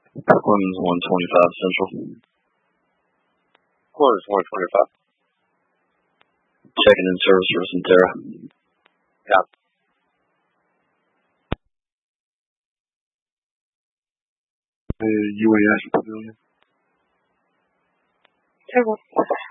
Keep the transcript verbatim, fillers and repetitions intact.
Brooklyn's one twenty-five Central. Quarters one twenty-five. Checking in service for Centera. Yeah. The U A S Pavilion. Terrible.